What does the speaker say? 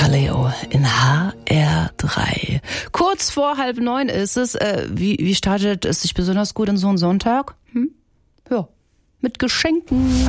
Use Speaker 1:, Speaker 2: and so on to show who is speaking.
Speaker 1: Kaleo in HR3. Kurz vor 8:30 ist es. Wie startet es sich besonders gut in so einen Sonntag? Ja, mit Geschenken.